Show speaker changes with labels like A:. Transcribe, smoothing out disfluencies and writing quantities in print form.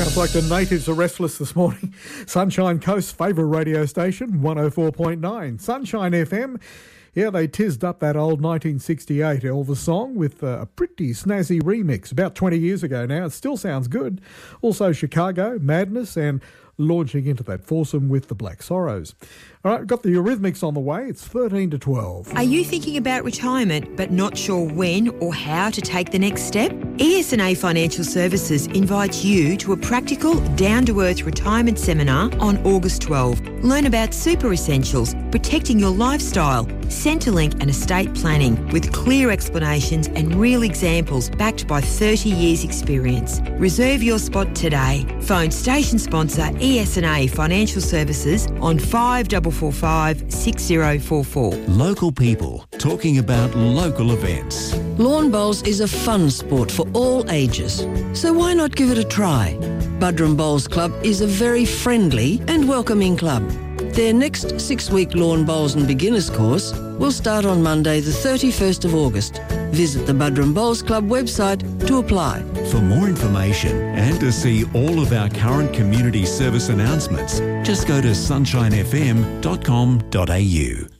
A: Sounds like the natives are restless this morning. Sunshine Coast's favourite radio station, 104.9. Sunshine FM. Yeah, they tizzed up that old 1968 Elvis song with a pretty snazzy remix about 20 years ago now. It still sounds good. Also Chicago, Madness, and launching into that foursome with the Black Sorrows. All right, got the Eurythmics on the way. It's 13 to 12.
B: Are you thinking about retirement but not sure when or how to take the next step? ES&A Financial Services invites you to a practical, down-to-earth retirement seminar on August 12. Learn about super essentials, protecting your lifestyle, Centrelink and estate planning with clear explanations and real examples backed by 30 years experience. Reserve your spot today. Phone station sponsor ES&A Financial Services on 5445 6044.
C: Local people talking about local events.
D: Lawn bowls is a fun sport for all ages, so why not give it a try? Buderim Bowls Club is a very friendly and welcoming club. Their next 6-week lawn bowls and beginners course will start on Monday the 31st of August. Visit the Buderim Bowls Club website to apply.
C: For more information and to see all of our current community service announcements, just go to sunshinefm.com.au.